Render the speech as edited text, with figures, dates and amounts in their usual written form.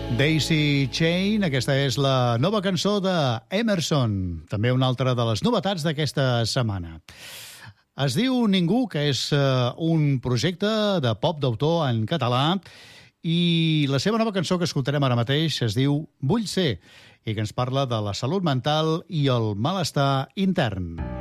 Daisy Chain, aquesta és la nova cançó de Emerson, també una altra de les novetats d'aquesta setmana. Es diu Ningú, que és un projecte de pop d'autor en català, i la seva nova cançó que escoltarem ara mateix es diu Vull ser, i que ens parla de la salut mental i el malestar intern.